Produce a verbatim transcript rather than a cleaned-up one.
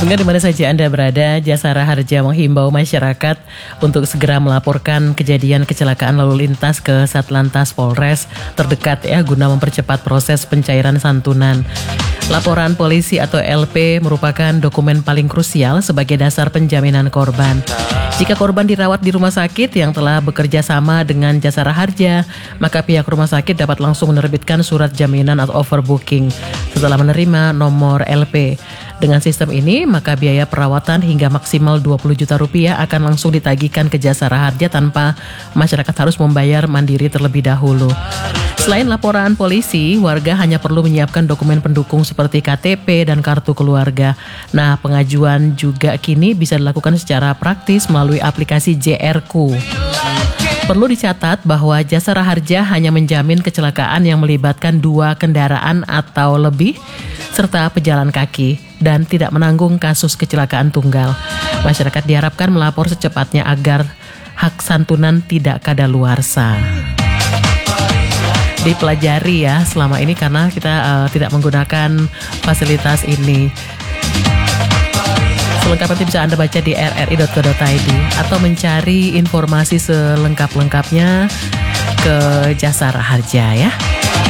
Pendengar di mana saja Anda berada, Jasara Harja menghimbau masyarakat untuk segera melaporkan kejadian kecelakaan lalu lintas ke Satlantas Polres terdekat ya guna mempercepat proses pencairan santunan. Laporan polisi atau L P merupakan dokumen paling krusial sebagai dasar penjaminan korban. Jika korban dirawat di rumah sakit yang telah bekerja sama dengan Jasara Harja, maka pihak rumah sakit dapat langsung menerbitkan surat jaminan atau overbooking setelah menerima nomor L P. Dengan sistem ini, maka biaya perawatan hingga maksimal dua puluh juta rupiah akan langsung ditagihkan ke Jasara Harja tanpa masyarakat harus membayar mandiri terlebih dahulu. Selain laporan polisi, warga hanya perlu menyiapkan dokumen pendukung seperti K T P dan kartu keluarga. Nah, pengajuan juga kini bisa dilakukan secara praktis melalui aplikasi J R Ku. Perlu dicatat bahwa Jasara Harja hanya menjamin kecelakaan yang melibatkan dua kendaraan atau lebih, serta pejalan kaki, dan tidak menanggung kasus kecelakaan tunggal. Masyarakat diharapkan melapor secepatnya agar hak santunan tidak kadaluarsa. Dipelajari ya selama ini karena kita uh, tidak menggunakan fasilitas ini. Selengkapnya bisa Anda baca di r r i dot co dot i d atau mencari informasi selengkap-lengkapnya ke Jasara Harja ya.